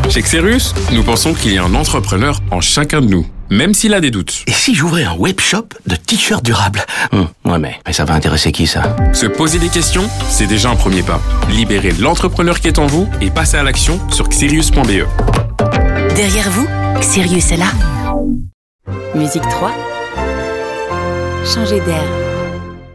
Chez Xerius, nous pensons qu'il y a un entrepreneur en chacun de nous, même s'il a des doutes. Et si j'ouvrais un webshop de t-shirts durables? Ouais, mais ça va intéresser qui, ça? Se poser des questions, c'est déjà un premier pas. Libérez l'entrepreneur qui est en vous et passez à l'action sur xerius.be. Derrière vous, Xerius est là. Musique 3. Changer d'air.